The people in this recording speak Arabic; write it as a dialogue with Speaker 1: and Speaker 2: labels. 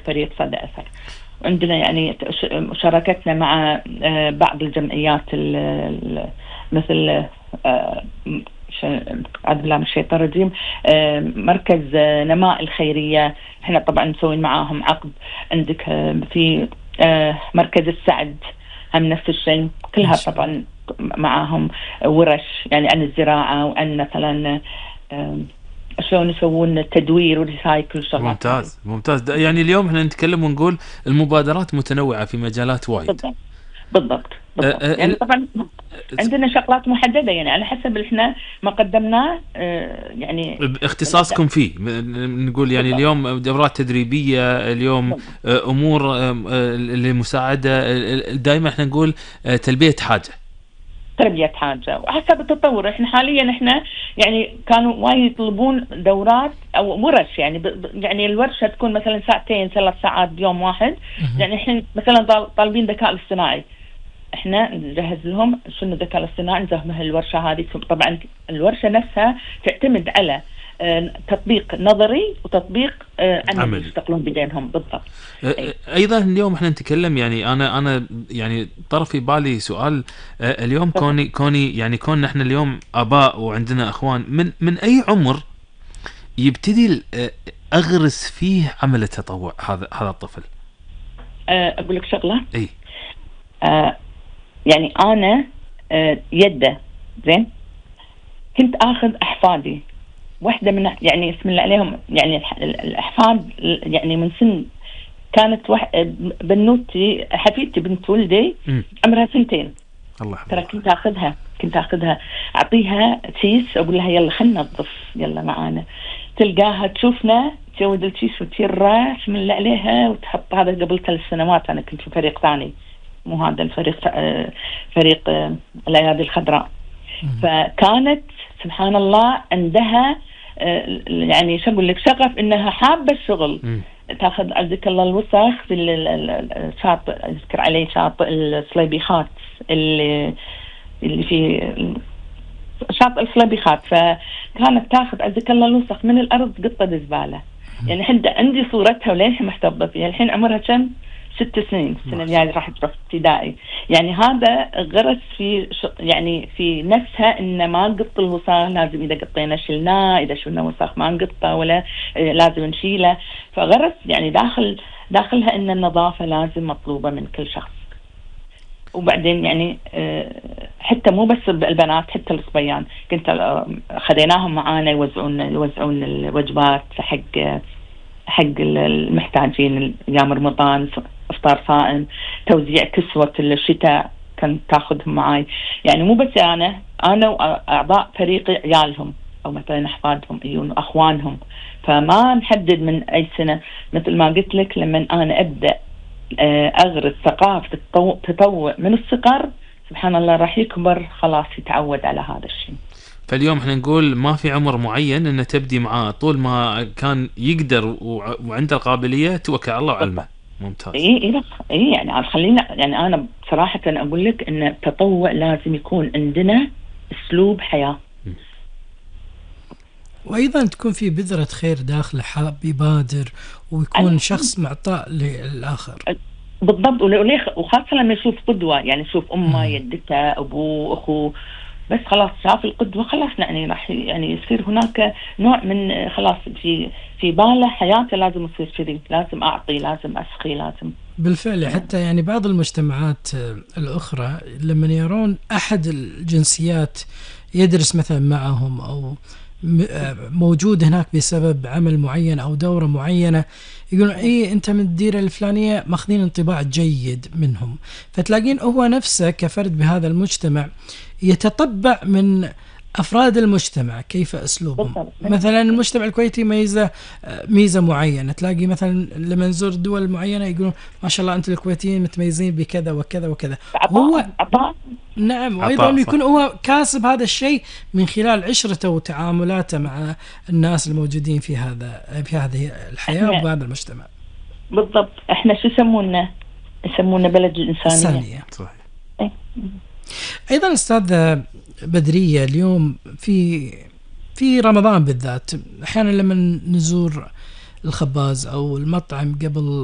Speaker 1: فريق صدى أثر. عندنا يعني مشاركتنا مع بعض الجمعيات مثل أعوذ بالله من الشيطان الرجيم، مركز نماء الخيرية، احنا طبعا مسوين معاهم عقد. عندك في مركز السعد هم نفس الشيء، كلها طبعا معاهم ورش يعني عن الزراعة وعن مثلا شلون يسوون التدوير والريسايكل شغلات.
Speaker 2: ممتاز. يعني اليوم احنا نتكلم ونقول المبادرات متنوعة في مجالات وايد.
Speaker 1: بالضبط. يعني طبعا عندنا شغلات محددة يعني على حسب احنا ما قدمناه يعني
Speaker 2: اختصاصكم فيه. نقول يعني اليوم دورات تدريبية، اليوم امور لمساعدة، دائما احنا نقول تلبية حاجة
Speaker 1: وحسب التطور. احنا حاليا يعني كانوا وايد يطلبون دورات او ورش، يعني الورشة تكون مثلا 2-3 ساعات بيوم واحد. يعني احنا مثلا طالبين ذكاء اصطناعي، احنا نجهز لهم شنو الذكاء الاصطناعي، نزهمها الورشة هذه. طبعا الورشة نفسها تعتمد على تطبيق نظري وتطبيق عملي يشتغلون بدينهم. بالضبط.
Speaker 2: ايضا اليوم احنا نتكلم، يعني انا يعني طرف في بالي سؤال اليوم، كوني يعني كون احنا اليوم اباء وعندنا اخوان، من اي عمر يبتدي اغرس فيه عمل التطوع هذا الطفل؟
Speaker 1: اقول لك شغله.
Speaker 2: اي
Speaker 1: يعني انا يده زين، كنت اخذ احفادي، واحده من يعني اسم الله عليهم، يعني الاحفاد يعني من سن كانت بنوتي حفيدتي بنت ولدي عمرها 2
Speaker 2: الله
Speaker 1: ترى كنت اخذها اعطيها كيس، اقول لها يلا خلنا ننظف يلا معانا، تلقاها تشوفنا تجود الكيس وتيره بسم الله عليها وتحط. هذا قبل 3 سنوات، انا كنت في فريق ثاني مو هذا الفريق، فريق الايادي الخضراء. فكانت سبحان الله عندها يعني شو اقول لك شغف انها حابه الشغل. تاخذ عندك الله الوسخ في الشاطئ، اذكر عليه شاطئ الصليبيخات اللي في شاطئ الصليبيخات، فكانت تاخذ عندك الله الوسخ من الارض قطه زباله. يعني عندي صورتها ولين محتفظه فيها. الحين عمرها كم؟ 6 سنين، السنة الجاية راح تروح ابتدائي. يعني هذا غرس في يعني في نفسها إن ما نقط الوسخ، لازم إذا قطينا شلناه، إذا شلنا وسخ ما نقطه ولا لازم نشيله. فغرس يعني داخلها إن النظافة لازم مطلوبة من كل شخص. وبعدين يعني حتى مو بس البنات، حتى الصبيان كنت خذيناهم معانا يوزعون الوجبات حق المحتاجين ايام رمضان، افطار صائم، توزيع كسوة الشتاء كنت تاخذهم معاي. يعني مو بس انا واعضاء فريقي عيالهم او مثلا احفادهم يجون اخوانهم. فما نحدد من اي سنة، مثل ما قلت لك لما انا ابدا اغرس ثقافة التطوع من الصغر، سبحان الله راح يكبر خلاص يتعود على هذا الشيء.
Speaker 2: فاليوم احنا نقول ما في عمر معين ان تبدي معاه، طول ما كان يقدر وعنده القابلية توكل على الله وعلمه. ممتاز.
Speaker 1: اي يعني خلينا، يعني انا بصراحة اقول لك ان التطوع لازم يكون عندنا اسلوب حياة،
Speaker 3: وايضا تكون في بذرة خير داخل، حاب يبادر ويكون شخص معطاء للآخر.
Speaker 1: بالضبط. وخاصة لما يشوف قدوة، يعني يشوف امه، يدته، ابوه، اخوه، بس خلاص شاف القدوة خلاص يعني راح يعني يصير هناك نوع من خلاص في باله حياته لازم يصير كذي، لازم أعطي، لازم أسخي، لازم.
Speaker 3: بالفعل حتى يعني بعض المجتمعات الأخرى لما يرون أحد الجنسيات يدرس مثلا معهم أو موجود هناك بسبب عمل معين أو دورة معينة، يقولون إيه أنت من الديرة الفلانية، ماخذين انطباع جيد منهم. فتلاقين هو نفسه كفرد بهذا المجتمع يتطبع من أفراد المجتمع كيف أسلوبهم. مثلا المجتمع الكويتي ميزة معينة، تلاقي مثلا لما نزور دول معينة يقولون ما شاء الله أنتم الكويتيين متميزين بكذا وكذا وكذا. هو نعم، وأيضا يكون هو كاسب هذا الشيء من خلال عشرته وتعاملاته مع الناس الموجودين في هذه الحياة وبهذا المجتمع.
Speaker 1: بالضبط. احنا شو يسمونا بلد الإنسانية.
Speaker 2: صحيح.
Speaker 3: أيضا أستاذ بدرية، اليوم في رمضان بالذات أحيانا لما نزور الخباز أو المطعم قبل